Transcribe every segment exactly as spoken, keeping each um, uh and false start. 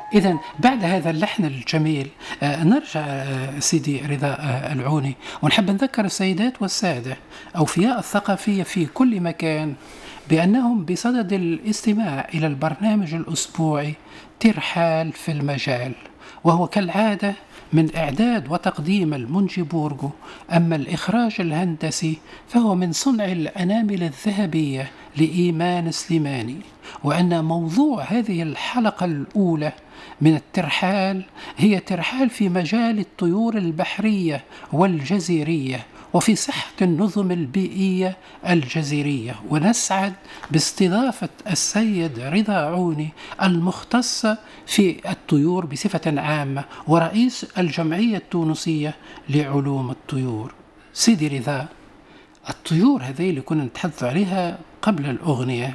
إذن بعد هذا اللحن الجميل آه نرجع آه سيدي رضا آه العوني، ونحب نذكر السيدات والسادة أوفياء الثقافية في كل مكان بأنهم بصدد الاستماع إلى البرنامج الأسبوعي ترحال في المجال، وهو كالعادة من إعداد وتقديم المنجي بورغو، أما الإخراج الهندسي فهو من صنع الأنامل الذهبية لإيمان سليماني. وأن موضوع هذه الحلقة الأولى من الترحال هي ترحال في مجال الطيور البحرية والجزيرية وفي صحة النظم البيئية الجزيرية، ونسعد باستضافة السيد رضا عوني المختص في الطيور بصفة عامة ورئيس الجمعية التونسية لعلوم الطيور. سيدي رضا، الطيور هذه اللي كنا نتحدث عليها قبل الأغنية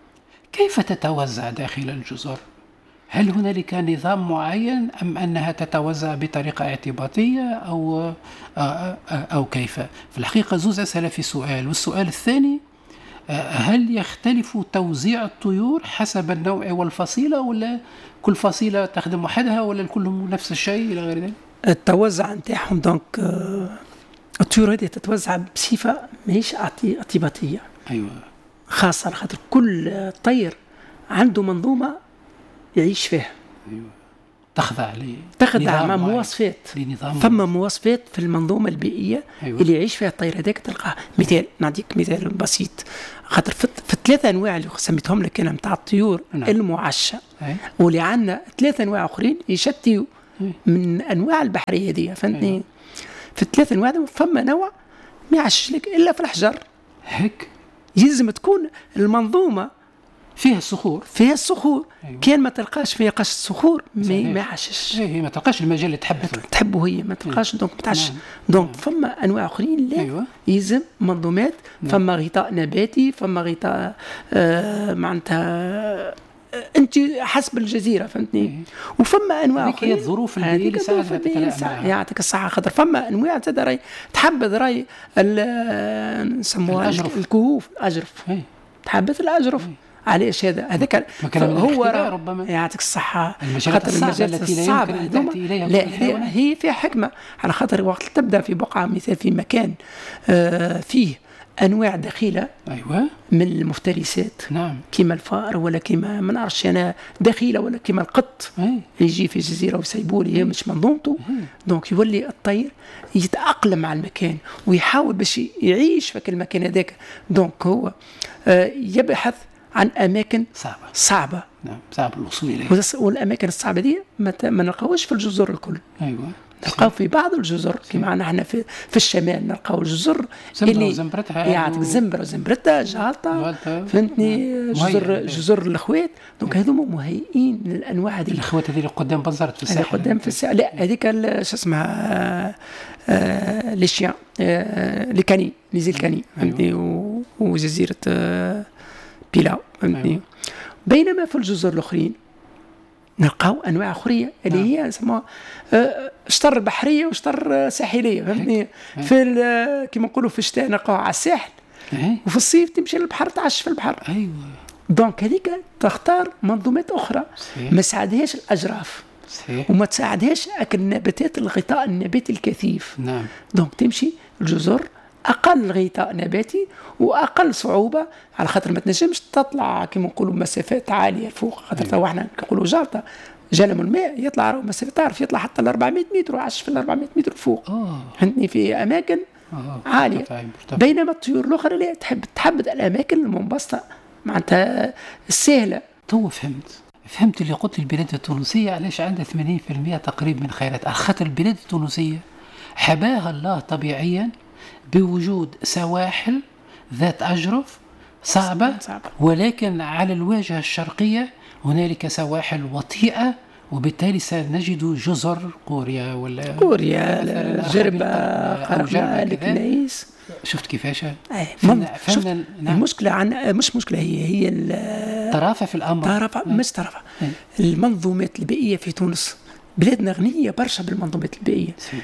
كيف تتوزع داخل الجزر؟ هل هنالك نظام معين أم أنها تتوزع بطريقة اعتباطية أو, أو كيف؟ في الحقيقة زوز أسئلة في سؤال، والسؤال الثاني هل يختلف توزيع الطيور حسب النوع والفصيلة، ولا كل فصيلة تخدم وحدها، ولا كلهم نفس الشيء إلى غير ذلك؟ التوزع نتاعهم دونك الطيور هذه تتوزع بصفة ماهيش اعتباطية. أيوة. خاصة خاطر كل طير عنده منظومة يعيش فيها. أيوة. تخضع لي تخضع مع مواصفات، ثم مواصفات في المنظومة البيئية. أيوة. اللي يعيش فيها الطير هذاك تلقاه. مثال نعطيك مثال بسيط، خاطر في, في الثلاثة أنواع اللي سميتهم لك أنا متاع الطيور. نعم. المعشة. أيوة. واللي عندنا ثلاثة أنواع أخرين يشتيوا. أيوة. من أنواع البحرية دي، فهمتني؟ أيوة. في الثلاثة أنواع فما نوع ما يعيش لك إلا في الحجر. هيك يلزم تكون المنظومة فيها الصخور فيها الصخور. أيوة. كان ما تلقاش فيها قش الصخور ما يعشش. هي ما تلقاش المجال اللي تحبه تحبه هي ما تلقاش. دونك ما تعش. دونك فما انواع اخرين لا. أيوة. يلزم منظومات. نعم. فما غطاء نباتي، فما غطاء آه معناتها انت حسب الجزيره، فهمتني؟ أيوة. وفما انواع اخرى هي الظروف البيئيه اللي ساعدتها يعطيك الصحه، خاطر فما انواع زاد راي تحبذ راي نسموها الكهوف الاجرف. أيوة. تحبذ الاجرف. أيوة. علاش هذا هذاك هو ربما يعطيك الصحه، خاطر المجالات التي لا يمكن ان تاتي اليها. لا هي فيها حكمه، على خاطر وقت تبدا في بقعه مثال في مكان آه فيه انواع دخيله. ايوه من المفترسات. نعم. كيما الفار ولا كيما ما نعرفش انا دخيله ولا كيما القط. أي. يجي في جزيره ويسيبوا هي مش منظومته. دونك يولي الطير يتاقلم مع المكان ويحاول باش يعيش في المكان هذاك. دونك هو آه يبحث عن اماكن صعبه صعبه. نعم صعب الوصول اليها، والاماكن الصعبه دي ما نلقاوش في الجزر الكل. ايوه نلقاو في بعض الجزر كما نحن في, في الشمال نلقاو الجزر اللي زنبرتها يعطيك زنبره زنبرتها جالطه، فهمتني؟ جزر جزر الاخوات. دونك هذوما مهيئين للانواع هذه. الاخوات هذه قدام بنزرت في الساحل قدام في الساحل. لا هذيك شو اسمها آه لي شيان آه لي كاني لي زيل كاني، فهمتني؟ وجزيره آه بيلاو، فهمتني؟ أيوة. بينما في الجزر الاخرين نلقاو انواع اخرى اللي هي يسموها شطر بحريه وشطر ساحليه، فهمتني؟ في كما نقولوا في الشتاء نلقاو على الساحل. أيه. وفي الصيف تمشي للبحر تعش في البحر. ايوه. دونك هذيك تختار منظومات اخرى. صحيح. ما ساعدهاش الاجراف. صحيح. وما تساعدهاش اكل النباتات الغطاء النباتي الكثيف. نعم. دونك تمشي الجزر اقل غطاء نباتي واقل صعوبه، على خاطر ما تنجمش تطلع كما نقولوا مسافات عاليه فوق، خاطر تو احنا نقولوا جالطه جلم الماء يطلع مسافه تعرف يطلع حتى ل أربعمائة متر وعاش في ال أربعمائة متر فوق. فهمتني؟ في اماكن أوه. عاليه. مرتفع. مرتفع. بينما الطيور الاخرى لا تحب تحب الاماكن المنبسطه معناتها السهله. تو فهمت فهمت اللي قلت البلاد التونسيه علاش عندها ثمانين بالمئة تقريبا من خيرات، على خاطر البلاد التونسيه حباها الله طبيعيا بوجود سواحل ذات أجرف صعبة, صعبة. ولكن على الواجهة الشرقية هنالك سواحل وطيئة، وبالتالي سنجد جزر قوريا ولا قوريا جربة قربة الكنيس. شفت كيفاش؟ فن شفت نعم. المشكلة عن مش مشكلة هي هي الطرافة في الأمر. طرافة مش طرافة. المنظومات البيئية في تونس بلادنا غنية برشا بالمنظومات البيئية. سي.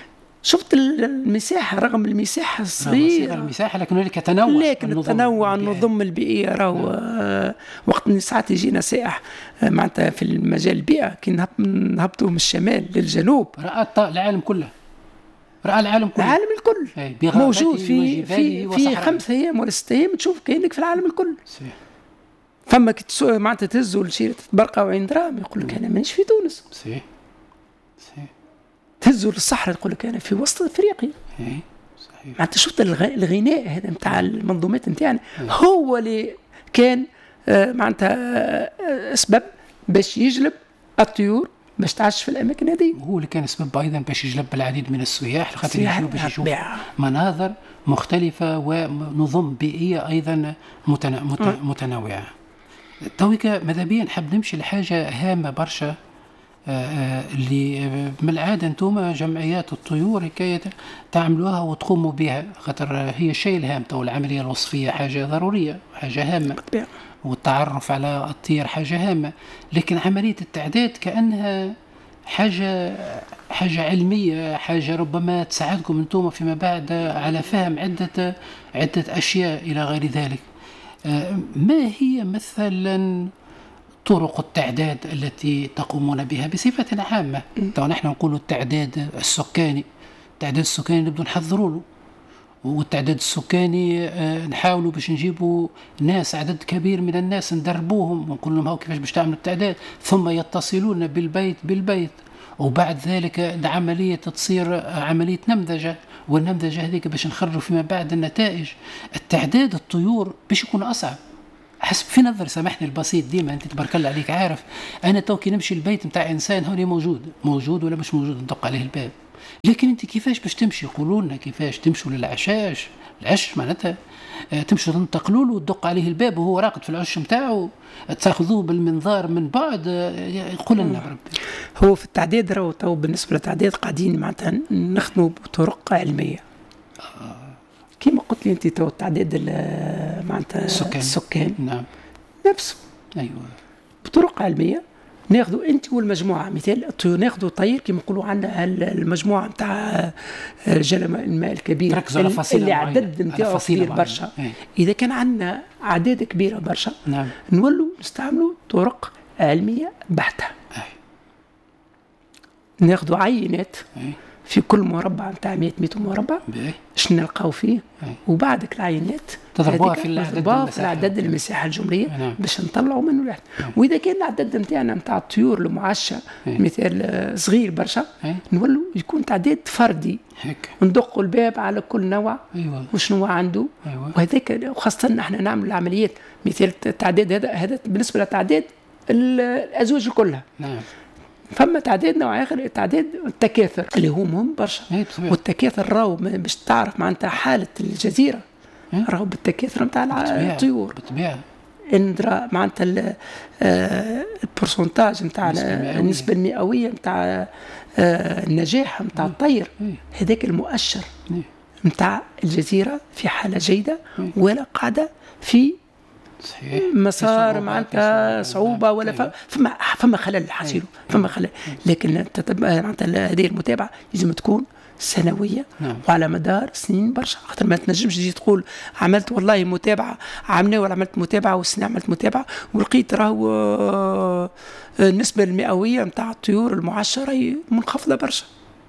شفت المساحة رغم المساحة الصغيرة، المساحة لكن هناك تنوع، لكن التنوع النظم البيئية راهو آه وقت ساعات يجينا سائح آه معناتها في المجال البيئة كي نهبطوا من الشمال للجنوب رأى العالم كله، رأى العالم كله، العالم الكل موجود في في في خمس أيام ولا ست أيام تشوف كأنك في العالم الكل. صحيح. فما كي معناتها تهزوا الشيرة تبرقوا عين درام يقول لك أنا مانيش في تونس. صحيح صحيح. تهزوا للصحراء يقول لك أنا في وسط أفريقيا. صحيح صحيح. معناتها شفت الغناء هذا نتاع المنظومات نتاعنا هو اللي كان آه معناتها آه أسباب باش يجلب الطيور باش تعيش في الأماكن هذه. وهو اللي كان سبب أيضا باش يجلب العديد من السياح لخاطر يجوا باش يشوفوا مناظر مختلفة ونظم بيئية أيضا متنوعة. تويك ماذا بيا نحب نمشي لحاجة هامة برشا اللي من العادة انتم جمعيات الطيور حكاية تعملوها وتقوموا بها خاطر هي الشيء الهام. تو العملية الوصفية حاجة ضرورية حاجة هامة والتعرف على الطير حاجة هامة، لكن عملية التعداد كأنها حاجة حاجة علمية، حاجة ربما تساعدكم انتم فيما بعد على فهم عدة عدة أشياء إلى غير ذلك. ما هي مثلا طرق التعداد التي تقومون بها بصفة عامة؟ طبعا نحن نقول التعداد السكاني، التعداد السكاني نبدو نحضروا له، والتعداد السكاني نحاولوا باش نجيبوا ناس عدد كبير من الناس ندربوهم ونقول لهم هاو كيفاش باش تعملوا التعداد، ثم يتصلون بالبيت بالبيت، وبعد ذلك العملية تصير عملية نمذجة، والنمذجة هذيك باش نخرجوا فيما بعد النتائج. التعداد الطيور باش يكون أصعب حسب في نظر سامحني البسيط ديما انت تبارك الله عليك عارف انا توكي نمشي البيت نتاع انسان هوني موجود موجود ولا مش موجود ندق عليه الباب، لكن انت كيفاش باش تمشي يقولوا لنا كيفاش تمشوا للعشاش العش معناتها تمشوا تنتقلوا له وتدق عليه الباب وهو راقد في العش نتاعو تاخذوه بالمنظار من بعد يقول لنا بربي. هو في التعداد راهو تو بالنسبه للتعداد قاعدين معناتها نخدموا بطرق علميه آه. كما قلت لي انت تو التعداد معناتها السكان. السكان نعم نفسه ايوه بطرق علميه ناخذوا انت والمجموعه مثال ناخذوا طير كما نقولوا عندنا المجموعه نتاع جلم الماء الكبير اللي عدد نتاعو كبير برشا. اذا كان عندنا اعداد كبيره برشا نعم. نولوا نستعملوا طرق علميه بحته ناخذوا عينات أي. في كل مربع نتاع مئة متر مربع شنو نلقاو فيه أي. وبعدك العينات تضربوها في العدد في العدد المساحه الجمريه نعم. باش نطلعوا منه الواحد. واذا كان العدد نتاعنا نتاع الطيور المعشه مثال صغير برشا نولوا يكون تعداد فردي هيك ندقوا الباب على كل نوع أيوة. وشنو عنده أيوة. وهذاك خاصه نحن نعمل العمليات مثال التعداد هذا هذا بالنسبه للتعداد الازواج كلها نعم. فما تعداد نوع اخر التعداد التكاثر اللي هو مهم برشا والتكاثر راهو باش تعرف معناتها حاله الجزيره راهو بالتكاثر نتاع الطيور بالطبيعه ندرى معناتها البورسنتاج نتاع النسبه المئويه نتاع النجاح نتاع الطير هذاك المؤشر نتاع الجزيره في حاله جيده ولا قاعده في صحيح. مسار معناتها صعوبة ولا ف... فما فما خلل حصيله فما خلل لكن معناتها هذه المتابعة لازم تكون سنوية نعم. وعلى مدار سنين برشا خاطر ما تنجمش تجي تقول عملت والله متابعة عملنا ولا عملت متابعة والسنة عملت متابعة ولقيت راهو النسبة المئوية نتاع الطيور المعشرة منخفضة برشا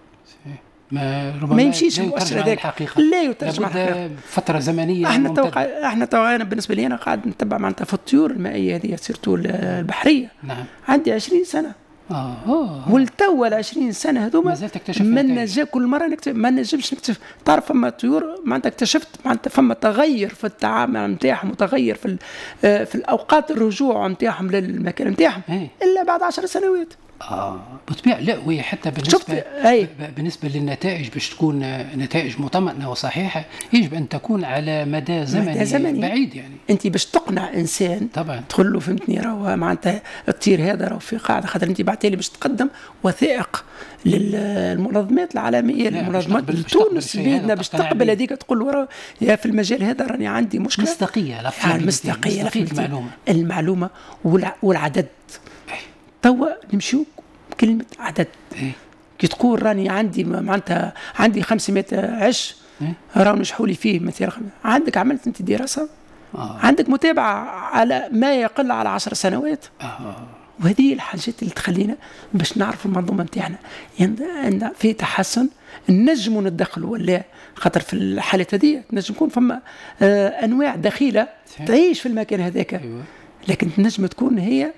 ما, ما يمشيش المؤشر هذاك لا يترجم الحقيقة فترة زمنية احنا تو احنا تو انا بالنسبة لي انا قاعد نتبع معناتها في الطيور المائية هذه سيرتو البحرية نعم. عندي عشرين سنة اه اه والتو العشرين سنة هذوما ما زلت تكتشف ما نجا كل مرة نكتشف ما نجمش نكتشف تعرف فما طيور معناتها اكتشفت معناتها فما تغير في التعامل نتاعهم وتغير في في الأوقات الرجوع نتاعهم للمكان نتاعهم إلا بعد عشر سنوات. اه بالطبيعه لا وهي حتى بالنسبه بالنسبه للنتائج باش تكون نتائج مطمئنه وصحيحه يجب ان تكون على مدى زمني, مدى زمني بعيد يعني انت باش تقنع انسان طبعا تقول له فهمتني راهو معناتها الطير هذا راهو في قاعده خاطر انت بعثت لي باش تقدم وثائق للمنظمات العالميه المنظمات تونس بيدنا باش تقبل هذيك تقول له يا في المجال هذا راني عندي مشكله مصداقيه لا يعني مصداقيه المعلومه المعلومه والعدد توا نمشيو كلمة عدد إيه؟ كي تقول راني عندي معناتها عندي خمسمائة عش راهو نجحوا لي فيه مثلا، عندك عملت انت دراسه؟ آه. عندك متابعه على ما يقل على عشر سنوات. آه. وهذه الحاجات اللي تخلينا باش نعرف المنظومه نتاعنا يعني في تحسن، نجموا ندخلوا ولا خاطر في الحالات هذه نجم يكون فما آه انواع دخيله تعيش في المكان هذاك. أيوة. لكن نجم تكون هي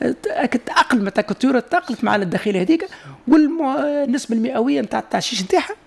تأقلمت الطيور تأقلمت مع الدخيله هذيك، والنسبه المئويه نتاع التعشيش نتاعها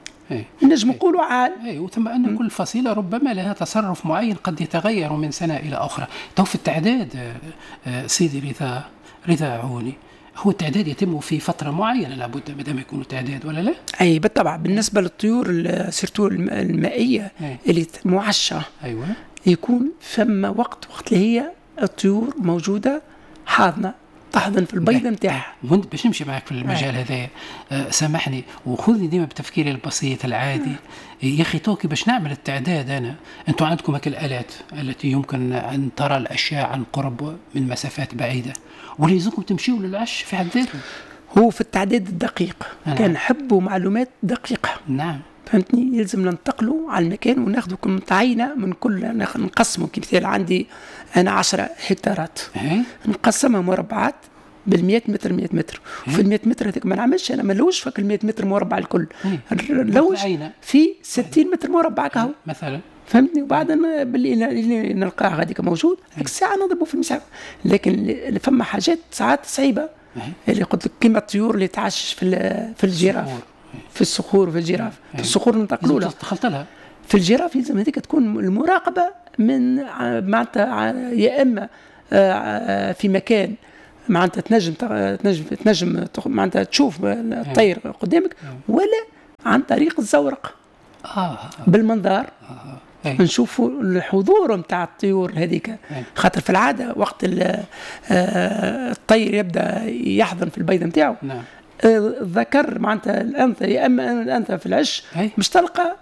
نجم نقولوا عال. اي وثم ان كل فصيله ربما لها تصرف معين قد يتغير من سنه الى اخرى. تو في التعداد سيدي رضا رضا عوني، هو التعداد يتم في فتره معينه لابد ما دام يكون تعداد ولا لا؟ اي بالطبع. بالنسبه للطيور سيرتو المائيه أي. اللي معشه ايوه يكون ثم وقت وقت اللي هي الطيور موجوده حاضنه تحضن في البيضه نتاعها. وانت باش نمشي معك في المجال هذا آه سامحني وخذني ديما بتفكيري البسيط العادي. آه. يا اخي توكي باش نعمل التعداد انا، انتم عندكم هيك الالات التي يمكن ان ترى الاشياء عن قرب من مسافات بعيده، ولا يلزمكم تمشيوا للعش في حد ذاته؟ هو في التعداد الدقيق آه. كان نحبوا معلومات دقيقه. نعم فهمتني، يلزم ننتقلوا على المكان وناخذوا كم عينه من كل، نقسموا كمثال عندي انا عشرة هكتارات نقسمها مربعات بالمئة متر مئة متر، وفي المئة متر هذيك ما نعملش انا ما نلوش فك المئة متر مربع الكل، نلوش في ستين متر مربع كهو مثلا. فهمتني، وبعدين باللي نلقاه هذيك موجود هيك الساعه نضربوا في المساحه. لكن فما حاجات ساعات صعيبه اللي قلت لك كيما الطيور اللي تعشش في في الجراف في الصخور وفي الجراف. في الصخور ننتقلوا لها دخلت لها. في الجراف يلزم هذيك تكون المراقبه من معناتها يا اما في مكان معناتها تنجم تنجم تنجم معناتها تشوف الطير قدامك، ولا عن طريق الزورق آه. بالمنظار آه. أي. نشوفوا الحضور نتاع الطيور هذيك، خاطر في العاده وقت الطير يبدا يحضن في البيضه نتاعو نعم. الذكر معناتها الانثى يا اما الانثى في العش مش تلقى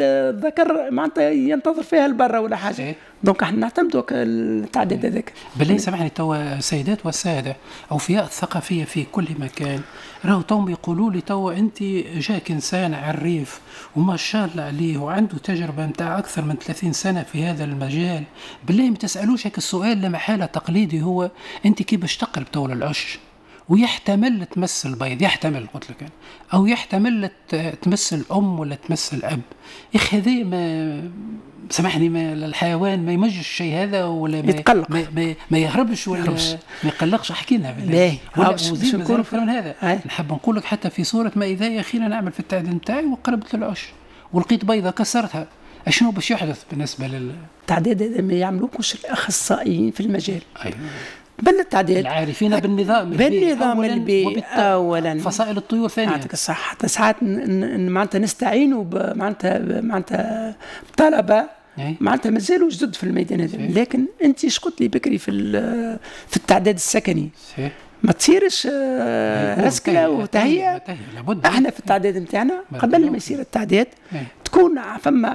الذكر معناتها ينتظر فيها البرة ولا حاجه. دونك احنا نعتمدوا التعداد هذاك. بالله سامحني توا السيدات والساده اوفياء الثقافيه في كل مكان راهو توم يقولوا لي توا انت جاك انسان عريف وما شاء الله عليه وعنده تجربه نتاع اكثر من ثلاثين سنه في هذا المجال، بالله ما تسالوش هيك السؤال لمحاله تقليدي، هو انت كيف باش تقلب طول العش ويحتمل تمس البيض، يحتمل قلت لك، او يحتمل تمس الام ولا تمس الاب. يا اخي هذا ما سامحني ما الحيوان ما يمجش الشيء هذا ولا ما يتقلق. ما, ما, ما يهربش ولا ما يقلقش. احكي لنا بالله وزيد من هذا. نحب نقول لك حتى في صوره ما اذا يا اخي نعمل في التعداد نتاعي وقربت للعش ولقيت بيضه كسرتها، اشنو باش يحدث بالنسبه للتعداد هذا؟ ما يعملوكش الاخصائيين في المجال. ايوه بل التعداد العارفين بالنظام بالنظام البيئي اولا، فصائل الطيور ثانيا. يعطيك الصحه. حتى ساعات معناتها نستعينوا معناتها معناتها طلبه معناتها مازالوا جدد في الميدان هذا، لكن انت ايش قلت لي بكري في في التعداد السكني صحيح. ما تصيرش رسكله وتهيئه. احنا في التعداد نتاعنا قبل ما يصير التعداد تكون فما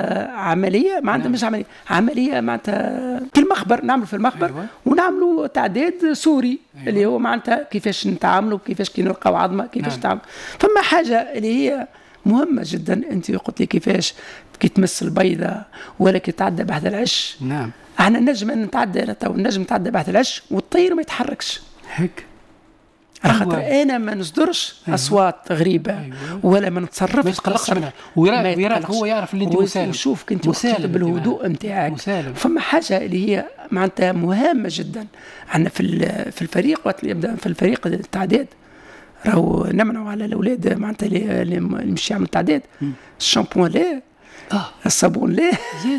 عمليه معناتها مش عمليه عمليه معناتها في المخبر، نعمل في المخبر أيوة. ونعملوا تعداد سوري أيوة. اللي هو معناتها كيفاش نتعاملوا كيفاش كي نلقاو عظمه كيفاش نتعامل. فما حاجه اللي هي مهمه جدا، انت قلت لي كيفاش كي تمس البيضه ولا كي تعدى بعد العش. نعم احنا نجم ان نتعدى تو نجم نتعدى بعد العش والطير ما يتحركش هيك، على خاطر أيوة. انا ما نصدرش أيوة. اصوات غريبه أيوة. ولا ما نتصرفش، ما يتقلقش منها ويراك ويراك هو يعرف اللي انت مسالم وشوف كنت مسالم بالهدوء نتاعك. فما حاجه اللي هي معناتها مهمه جدا عندنا في في الفريق وقت اللي يبدا في الفريق التعداد، راهو نمنعوا على الاولاد معناتها اللي مش يعملوا تعداد الشامبوان لا آه. الصابون لا زيد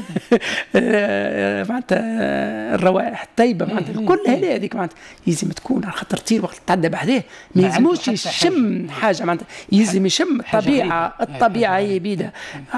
معناتها الروائح الطيبه معناتها كل هذه هذيك معناتها يلزم تكون على خاطر طير وقت تعدى بعديه ما يلزموش يشم حاجه معناتها يلزم يشم الطبيعه. الطبيعه هي بيدها.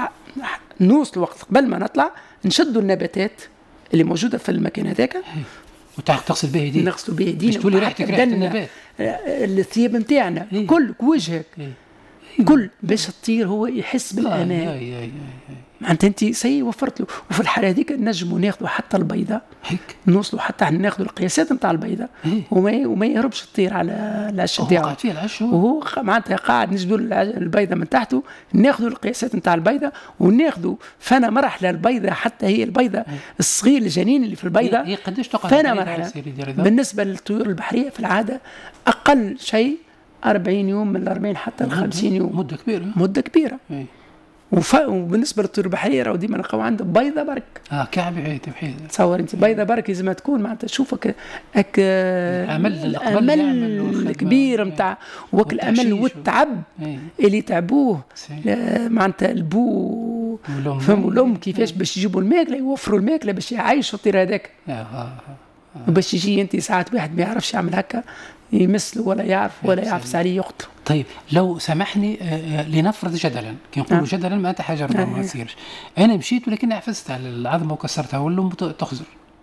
نوصل وقت قبل ما نطلع نشدوا النباتات اللي موجوده في المكان هذاك وتغسل به يديك، نغسل به يدينا باش تولي ريحتك ريحه النبات، الثياب نتاعنا كل وجهك كل باش الطير هو يحس بالامان. معناتها انت سي وفرت له. وفي الحاله هذيك نجموا ناخذوا حتى البيضه هيك نوصلوا حتى ناخذوا القياسات نتاع البيضه إيه. وما وما يهربش الطير على العش هو نتاعو، قاعد فيه العش هو. وهو ق- معناتها قاعد نجبدوا البيضه من تحته، ناخذوا القياسات نتاع البيضه وناخذوا فانا مرحله البيضه حتى هي البيضه الصغير الجنين اللي في البيضه هي قديش تقعد فانا البيضة مرحله. سيدي رضا؟ بالنسبه للطيور البحريه في العاده اقل شيء أربعين يوم، من أربعين حتى ل خمسين يوم، مده كبيره. مده كبيره. إيه. وف... وبالنسبه للطيور البحريه راهو ديما نلقاو عنده بيضه برك. اه كعب عيد بحيث تصور انت بيضه برك لازم تكون معناتها تشوفك اك الأمل اللي قبل يعمل الامل والخدمة. الكبير نتاع وك الامل والتعشيش و- والتعب إيه. اللي تعبوه صحيح. لا، معناتها البو والأم. فهموا الام كيفاش باش يجيبوا الماكله، يوفروا الماكله باش يعيشوا الطير هذاك. آه آه. وباش يجي انت ساعات واحد ما يعرفش يعمل هكا يمثله ولا يعرف ولا يعرف عليه يقتله. طيب لو سامحني، آه، آه، لنفرض جدلا كي نقولوا آه. جدلا معناتها حاجه ربما ما آه. تصيرش، انا مشيت ولكن عفزت على العظمه وكسرتها والام ت- تخزر.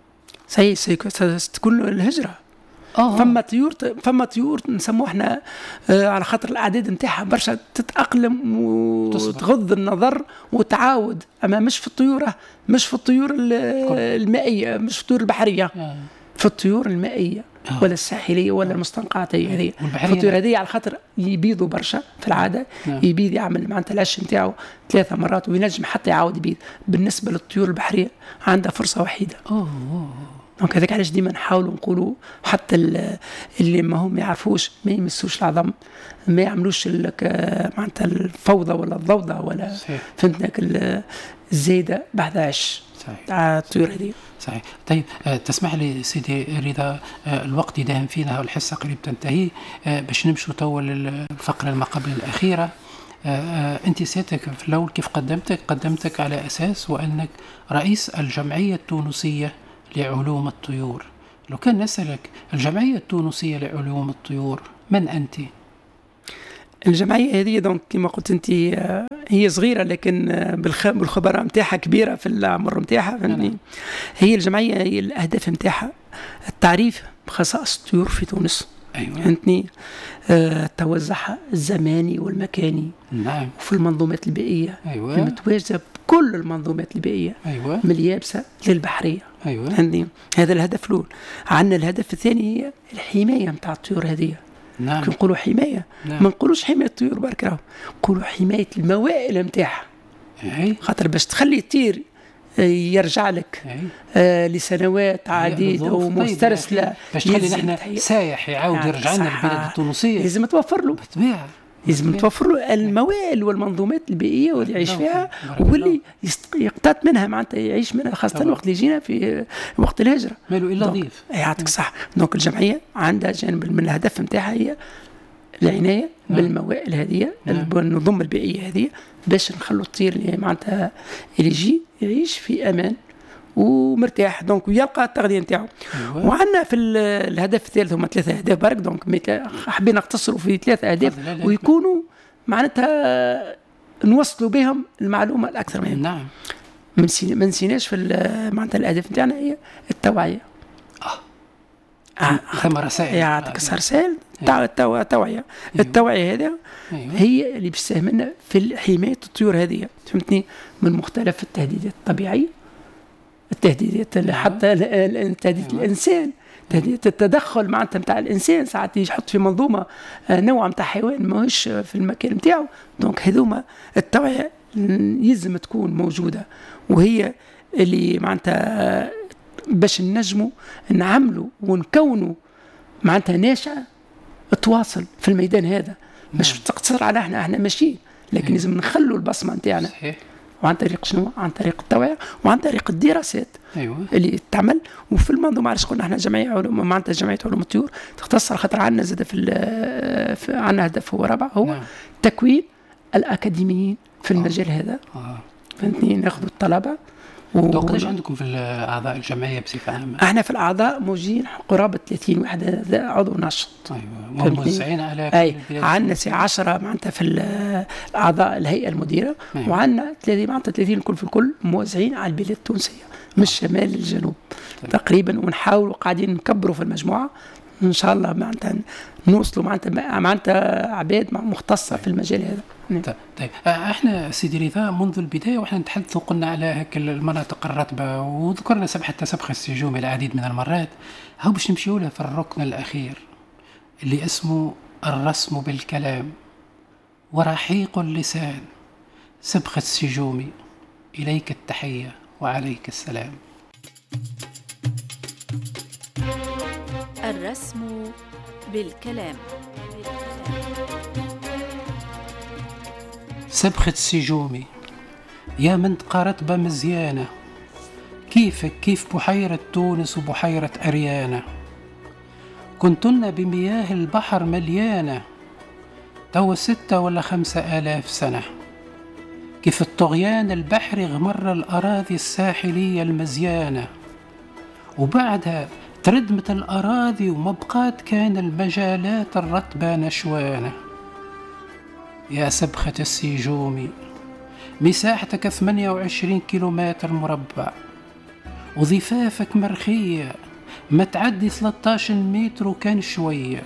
سي سي تكون الهجره. اه فما طيور فما طيور نسموها احنا آه على خاطر الاعداد نتاعها برشا تتاقلم وتغض النظر وتعاود، اما مش في الطيور مش في الطيور ال- المائيه، مش في الطيور البحريه، آه. في الطيور المائيه آه. ولا الساحليه ولا المستنقعاتيه هذه. والبحرية في الطيور لا. هذه على خاطر يبيضوا برشا في العاده، نعم. يبيض يعمل معناتها العش نتاعو ثلاثه مرات وينجم حتى يعاود يبيض. بالنسبه للطيور البحريه عندها فرصه وحيده. اوه أوه. دونك هذاك علاش ديما نحاولوا نقولوا حتى ال- اللي ما هم يعرفوش ما يمسوش العظم، ما يعملوش لك معناتها الفوضى ولا الضوضاء ولا صحيح فهمتك ال- الزايده بعد عش صحيح تاع الطيور هذه. صحيح. طيب آه، تسمح لي سيدي رضا، آه، الوقت يداهم فينا والحصه قريب تنتهي، آه، باش نمشوا توا للفقره ما قبل الاخيره. آه، آه، انت سيادتك في الاول كيف قدمتك قدمتك على اساس وانك رئيس الجمعيه التونسيه لعلوم الطيور. لو كان نسألك الجمعيه التونسيه لعلوم الطيور من انت؟ الجمعيه هذه دونك كما قلت انت آه، هي صغيره لكن آه، بالخ- بالخبراء نتاعها كبيره في العمر نتاعها فهمتني. نعم. هي الجمعيه هي الاهداف نتاعها التعريف بخصائص الطيور في تونس ايوه فهمتني، آه، توزعها الزماني والمكاني نعم وفي المنظومات البيئيه ايوه المتواجده بكل المنظومات البيئيه ايوه من اليابسه للبحريه. ايوه فهمتني، هذا الهدف الاول. عندنا الهدف الثاني هي الحمايه نتاع الطيور هذه. نعم كي نقولوا حمايه نعم. ما نقولوش حمايه الطيور برك، راهو نقولوا حمايه الموائل نتاعها، اي خاطر باش تخلي الطير آه، يرجع لك اي آه لسنوات عديده بالظروف ومسترسله طيبة. باش تخلي يلزم نحن تهيئ- سايح يعاود يعني يرجع لنا صح. البلاد التونسيه لازم توفر له بالطبيعه لازم توفر له الموائل والمنظومات البيئيه واللي يعيش الله فيها فيك. بارك واللي يست- يقتات منها معناتها يعيش منها، خاصه طبعا. وقت اللي جينا في وقت الهجره. ماله الا دونك- ضيف. يعطيك صح. دونك الجمعيه عندها جانب من الهدف نتاعها هي العنايه نعم. بالموائل هذه، نعم. النظم البيئيه هذه، باش نخلوا الطير اللي معناتها اللي يجي يعيش في امان ومرتاح، دونك ويلقى التغذيه نتاعو. أيوة. وعندنا في ال- الهدف الثالث هما ثلاثه اهداف برك، دونك مثل- حبينا نقتصروا في ثلاثه اهداف لا، لا. ويكونوا معناتها نوصلوا بهم المعلومه الاكثر مهمه. نعم ما نسي- ما نسيناش في ال- معناتها الاهداف نتاعنا هي التوعيه. آه. ثم رسائل يعطيك رسائل تاع التو- التوعيه. التوعيه هذه أيوة. هي اللي باش تساهمنا في حمايه الطيور هذه فهمتني من مختلف التهديدات الطبيعيه، التهديدات اللي حتى ال- ال- تهديد أيوة. الانسان، تهديد التدخل معناتها نتاع الانسان ساعات يحط في منظومه آه، نوع نتاع حيوان ماهوش في المكان نتاعو. دونك هذوما التوعيه يلزم تكون موجوده، وهي اللي معناتها باش نجموا نعملوا ونكونوا معناتها ناشئه تواصل في الميدان هذا، مش نعم. تقتصر على احنا احنا ماشيين، لكن لازم نخلوا البصمه نتاعنا صحيح وعن طريق شنو؟ عن طريق التوعيه وعن طريق الدراسات ايوه اللي تعمل. وفي المنظومه علاش قلنا احنا جمعيه علوم معناتها جمعيه علوم الطيور تختص على خاطر عندنا زاد في, في عندنا هدف هو رابع هو نعم. تكوين الاكاديميين في المجال هذا آه. فهمتني، ناخذوا الطلبه و... دونك قداش عندكم في اعضاء الجمعيه بصفه عامه؟ احنا في الاعضاء موجودين قرابه ثلاثين وحده ذا عضو نشط. ايوه موزعين على كل اي البلاد. عندنا سي عشرة معناتها في ال- اعضاء الهيئه المديره، أيوة. وعندنا ثلاثين معناتها ثلاثين الكل في الكل موزعين على البلاد التونسيه من الشمال للجنوب طيب. تقريبا، ونحاولوا قاعدين نكبروا في المجموعه ان شاء الله معناتها نوصلوا معناتها معناتها عباد مختصه في المجال هذا. طيب, طيب. احنا سيدي رضا منذ البدايه واحنا نتحدثوا قلنا على هيك المناطق الرطبه، وذكرنا سب حتى سبخ السجومي العديد من المرات. هاو باش نمشيو له في الركن الاخير اللي اسمه الرسم بالكلام ورحيق اللسان. سبخ السجومي، اليك التحيه وعليك السلام. الرسم بالكلام. سبخة سجومي، يا منطقة رطبة مزيانة، كيفك كيف بحيرة تونس وبحيرة أريانة. كنتن بمياه البحر مليانة، تو ستة ولا خمسة آلاف سنة. كيف الطغيان البحري غمر الأراضي الساحلية المزيانة، وبعدها تردمت الأراضي ومبقات كان المجالات الرطبة نشوانة. يا سبخة السجومي، مساحتك ثمانية وعشرين كيلومتر مربع، وضفافك مرخية ما تعدي ثلاثة عشر متر وكان شوية.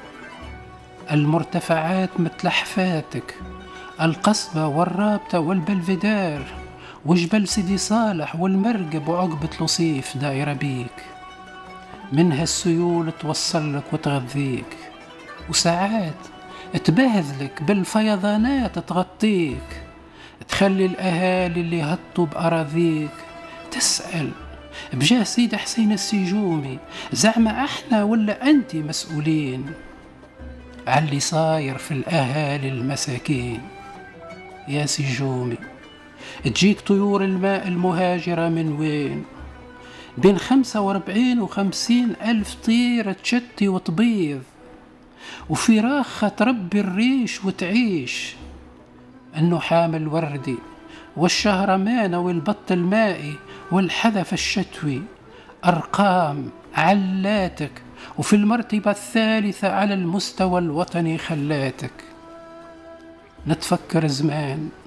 المرتفعات مثل حفاتك، القصبة والرابطة والبلفدار وجبل سيدي صالح والمرقب وعقبة لصيف دايرة بيك. منها السيول توصلك وتغذيك، وساعات تبهذلك بالفيضانات تغطيك، تخلي الأهالي اللي هطوا بأراضيك تسأل بجاه سيد حسين السجومي زعما احنا ولا انت مسؤولين عاللي صاير في الأهالي المساكين. يا سجومي، تجيك طيور الماء المهاجرة من وين؟ بين خمسة واربعين وخمسين ألف طير تشتي وتبيض، وفراخها تربي الريش وتعيش. النحام الوردي والشهرمان والبط المائي والحذف الشتوي أرقام علاتك، وفي المرتبة الثالثة على المستوى الوطني خلاتك. نتفكر زمان